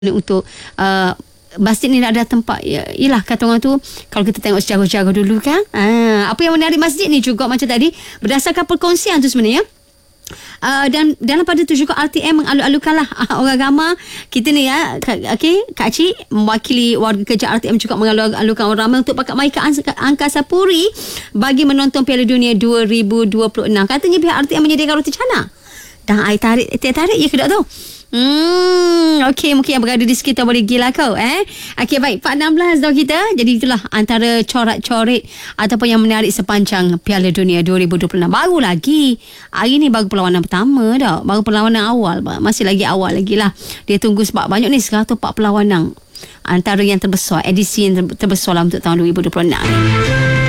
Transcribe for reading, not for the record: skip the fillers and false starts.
untuk masjid ni ada tempat yelah kata orang tu, kalau kita tengok sejarah-sejarah dulu kan, apa yang menarik masjid ni juga macam tadi berdasarkan perkongsian tu sebenarnya. Dan dalam pada tu juga RTM mengalu-alukanlah orang ramai kita ni ya, Kak Cik mewakili warga kerja RTM juga mengalu-alukan orang ramai untuk pakat mai ke Angkasa Puri bagi menonton Piala Dunia 2026. Katanya pihak RTM menyediakan roti canang dan air tarik ya ke tak tu. Okey, mungkin yang berada di sekitar boleh gila kau Okey, baik, 4.16 dah kita. Jadi itulah antara corak-coret ataupun yang menarik sepanjang Piala Dunia 2026. Baru lagi hari ni, baru perlawanan pertama dah, baru perlawanan awal, masih lagi awal lagi lah. Dia tunggu sebab banyak ni 104 perlawanan, antara yang terbesar, edisi yang terbesar lah untuk tahun 2026 ni.